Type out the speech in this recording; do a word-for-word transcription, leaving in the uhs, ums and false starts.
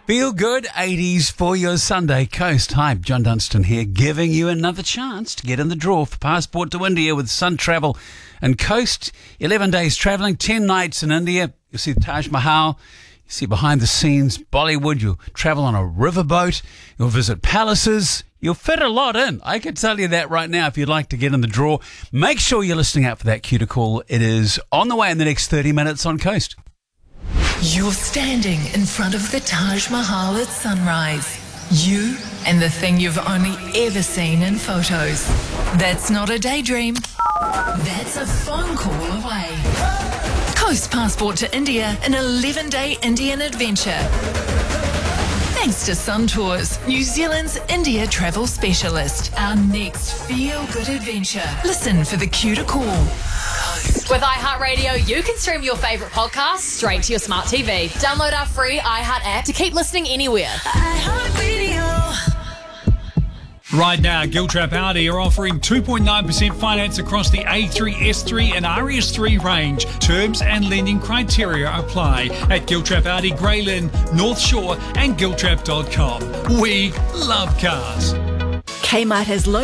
Feel good eighties for your Sunday Coast. Hi, John Dunstan here, giving you another chance to get in the draw for Passport to India with Sun Travel and Coast. eleven days travelling, ten nights in India. You'll see the Taj Mahal. You see behind the scenes Bollywood. You'll travel on a riverboat. You'll visit palaces. You'll fit a lot in. I can tell you that right now if you'd like to get in the draw. Make sure you're listening out for that cue to call. It is on the way in the next thirty minutes on Coast. You're standing in front of the Taj Mahal at sunrise. You and the thing you've only ever seen in photos. That's not a daydream. That's a phone call away. Coast Passport to India, an eleven-day Indian adventure. Thanks to Sun Tours, New Zealand's India travel specialist. Our next feel-good adventure. Listen for the cue to call. With iHeartRadio, you can stream your favourite podcasts straight to your smart T V. Download our free iHeart app to keep listening anywhere. iHeartRadio. Right now, Giltrap Audi are offering two point nine percent finance across the A three, S three and R S three range. Terms and lending criteria apply at Giltrap Audi, Grey Lynn, North Shore and giltrap dot com. We love cars. Kmart has low